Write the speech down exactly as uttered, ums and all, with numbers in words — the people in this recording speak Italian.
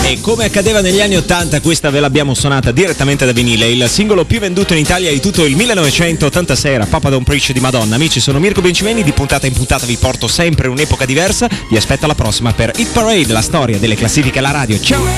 E come accadeva negli anni ottanta, questa ve l'abbiamo suonata direttamente da vinile. Il singolo più venduto in Italia di tutto il millenovecentottantasei era Papa Don't Preach di Madonna. Amici, sono Mirko Bencimeni, di puntata in puntata vi porto sempre un'epoca diversa. Vi aspetto alla prossima per Hit Parade, la storia delle classifiche alla radio. Ciao!